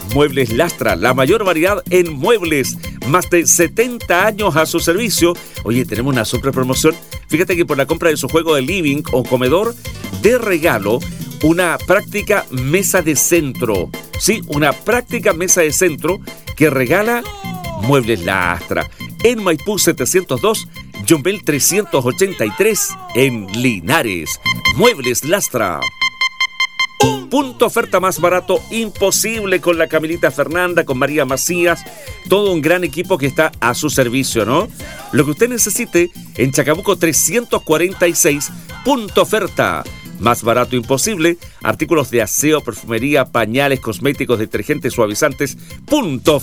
Muebles Lastra, la mayor variedad en muebles, más de 70 años a su servicio. Oye, tenemos una super promoción. Fíjate que por la compra de su juego de living o comedor, de regalo, una práctica mesa de centro. Sí, una práctica mesa de centro que regala Muebles Lastra. En Maipú 702, Yumbel 383, en Linares. Muebles Lastra. Punto oferta más barato imposible con la Camilita Fernanda, con María Macías, todo un gran equipo que está a su servicio, ¿no? Lo que usted necesite en Chacabuco 346, punto oferta. Más barato imposible, artículos de aseo, perfumería, pañales, cosméticos, detergentes, suavizantes, punto